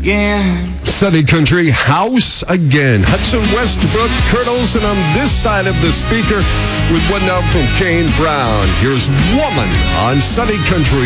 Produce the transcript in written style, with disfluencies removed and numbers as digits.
again. Sunny Country, House Again. Hudson Westbrook, Kurt Olsen on this side of the speaker with one note from Kane Brown. Here's Woman on Sunny Country.